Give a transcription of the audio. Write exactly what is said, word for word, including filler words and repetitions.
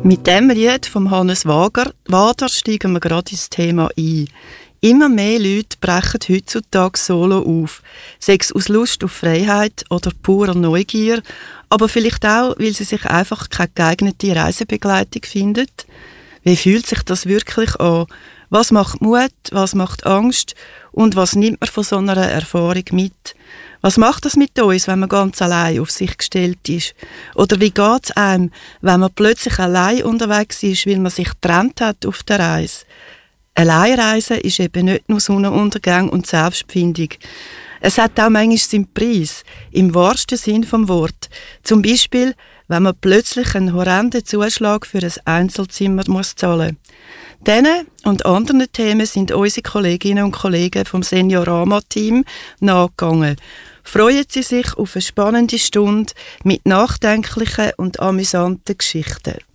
Mit dem Lied von Hannes Wager, Wader steigen wir gerade ins Thema ein. Immer mehr Leute brechen heutzutage solo auf, sei es aus Lust auf Freiheit oder purer Neugier, aber vielleicht auch, weil sie sich einfach keine geeignete Reisebegleitung finden. Wie fühlt sich das wirklich an? Was macht Mut, was macht Angst und was nimmt man von so einer Erfahrung mit? Was macht das mit uns, wenn man ganz allein auf sich gestellt ist? Oder wie geht es einem, wenn man plötzlich allein unterwegs ist, weil man sich getrennt hat auf der Reise? Alleinreisen ist eben nicht nur Sonnenuntergang und Selbstfindung. Es hat auch manchmal seinen Preis, im wahrsten Sinn vom Wort. Zum Beispiel, wenn man plötzlich einen horrenden Zuschlag für ein Einzelzimmer muss zahlen muss. Diesen und anderen Themen sind unsere Kolleginnen und Kollegen vom Seniorama-Team nachgegangen. Freuen Sie sich auf eine spannende Stunde mit nachdenklichen und amüsanten Geschichten.